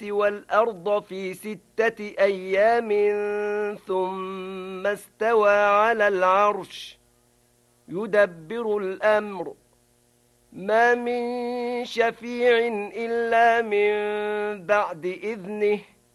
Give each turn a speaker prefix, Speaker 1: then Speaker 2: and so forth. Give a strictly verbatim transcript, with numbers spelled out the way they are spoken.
Speaker 1: والأرض في ستة أيام ثم استوى على العرش يدبر الأمر ما من شفيع إلا من بعد إذنه